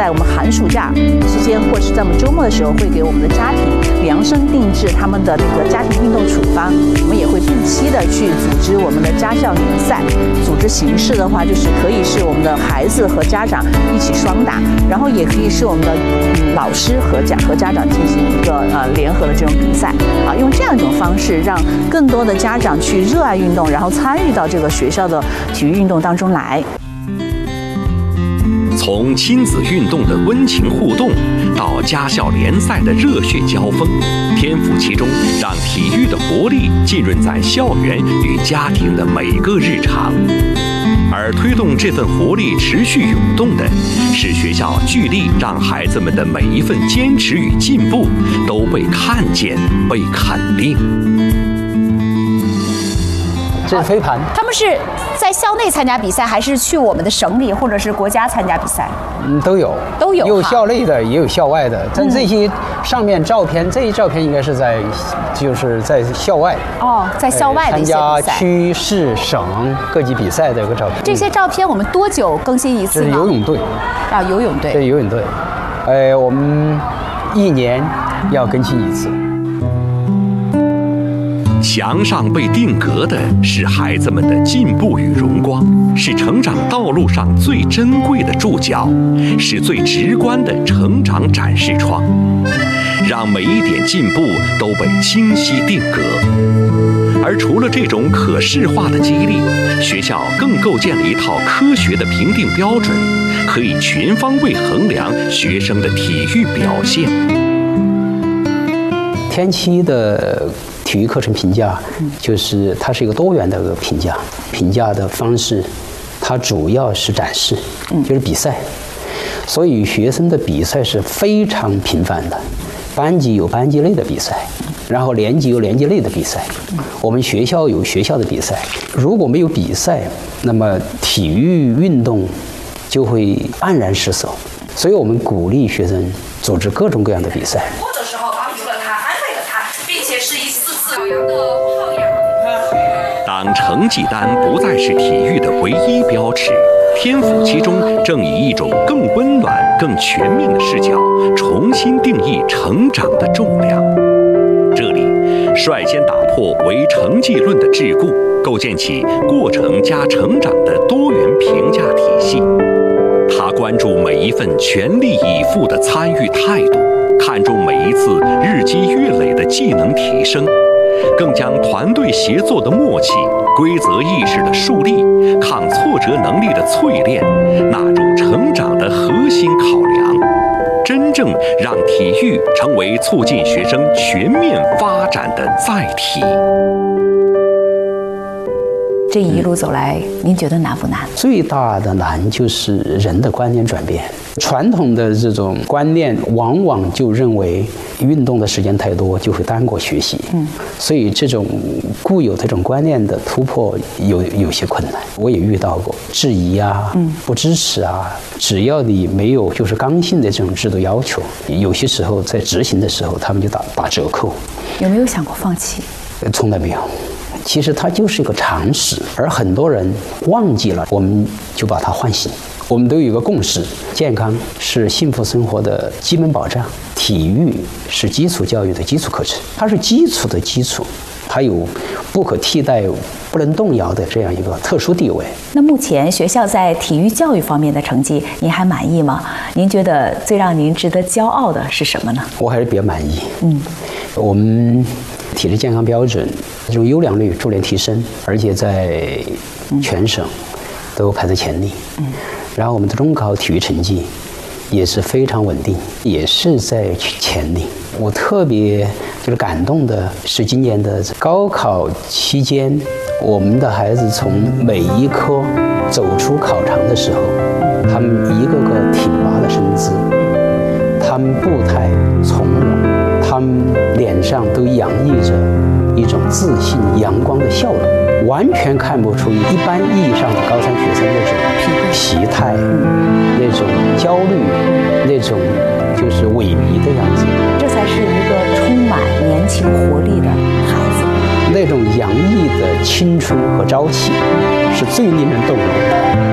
在我们寒暑假之间，或者是在我们周末的时候，会给我们的家庭量身定制他们的那个家庭运动处方。我们也会定期的去组织我们的家校联赛，组织形式的话，就是可以是我们的孩子和家长一起双打，然后也可以是我们的老师和家长进行一个联合的这种比赛啊，用这样一种方式，让更多的家长去热爱运动，然后参与到这个学校的体育运动当中来。 从亲子运动的温情互动，到家校联赛的热血交锋，天赋其中，让体育的活力浸润在校园与家庭的每个日常。而推动这份活力持续涌动的，是学校聚力让孩子们的每一份坚持与进步都被看见、被肯定。 这是飞盘。 他们是在校内参加比赛，还是去我们的省里或者是国家参加比赛？ 都有，有校内的，也有校外的。但这些上面照片，这一照片应该是就是在校外。哦， 在校外的一些比赛。 参加区、市、省各级比赛的一个照片。 这些照片我们多久更新一次呢？ 这是游泳队。 啊，游泳队。 对，游泳队。我们1年要更新一次。 墙上被定格的是孩子们的进步与荣光，是成长道路上最珍贵的注脚，是最直观的成长展示窗，让每一点进步都被清晰定格。而除了这种可视化的激励，学校更构建了一套科学的评定标准，可以全方位衡量学生的体育表现。 天期的体育课程评价，就是它是一个多元的一个评价，评价的方式，它主要是展示，就是比赛，所以学生的比赛是非常频繁的，班级有班级内的比赛，然后年级有年级内的比赛，我们学校有学校的比赛。如果没有比赛，那么体育运动就会黯然失色，所以我们鼓励学生组织各种各样的比赛。 当成绩单不再是体育的唯一标尺，天赋其中正以一种更温暖、更全面的视角，重新定义成长的重量。这里率先打破唯成绩论的桎梏，构建起过程加成长的多元评价体系。他关注每一份全力以赴的参与态度，看重每一次日积月累的技能提升，更将团队协作的默契、规则意识的树立、抗挫折能力的淬炼纳入成长的核心考量，真正让体育成为促进学生全面发展的载体。 这一路走来，您觉得难不难？ 最大的难就是人的观念转变。传统的这种观念往往就认为运动的时间太多就会耽误学习，所以这种固有的这种观念的突破有些困难。我也遇到过质疑啊，不支持啊，只要你没有就是刚性的这种制度要求，有些时候在执行的时候他们就打折扣。 有没有想过放弃？ 从来没有。其实它就是一个常识，而很多人忘记了，我们就把它唤醒。我们都有一个共识：健康是幸福生活的基本保障，体育是基础教育的基础课程，它是基础的基础，它有不可替代、不能动摇的这样一个特殊地位。 那目前学校在体育教育方面的成绩，您还满意吗？您觉得最让您值得骄傲的是什么呢？ 我还是比较满意。我们体质健康标准这种优良率逐年提升，而且在全省都排在前列。然后我们的中考体育成绩也是非常稳定，也是在前列。我特别就是感动的是今年的高考期间，我们的孩子从每一科走出考场的时候，他们一个个挺拔的身姿，他们步态从容，他们脸上都洋溢着一种自信阳光的笑容，完全看不出一般意义上的高三学生那种疲态，那种焦虑，那种就是萎靡的样子。 这才是一个充满年轻活力的孩子， 那种洋溢的青春和朝气是最令人动容的。